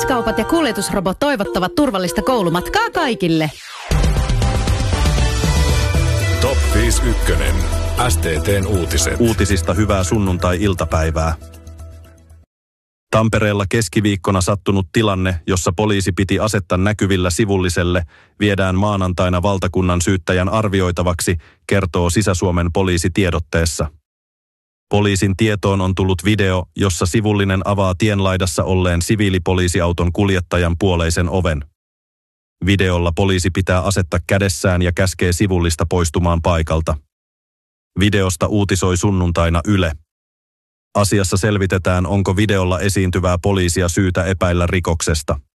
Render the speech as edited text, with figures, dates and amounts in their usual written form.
S-kaupat ja kuljetusrobot toivottavat turvallista koulumatkaa kaikille. Top 51. STT:n uutiset. Uutisista hyvää sunnuntai-iltapäivää. Tampereella keskiviikkona sattunut tilanne, jossa poliisi piti asetta näkyvillä sivulliselle, viedään maanantaina valtakunnan syyttäjän arvioitavaksi, kertoo Sisä-Suomen poliisi tiedotteessa. Poliisin tietoon on tullut video, jossa sivullinen avaa tienlaidassa olleen siviilipoliisiauton kuljettajan puoleisen oven. Videolla poliisi pitää asetta kädessään ja käskee sivullista poistumaan paikalta. Videosta uutisoi sunnuntaina Yle. Asiassa selvitetään, onko videolla esiintyvää poliisia syytä epäillä rikoksesta.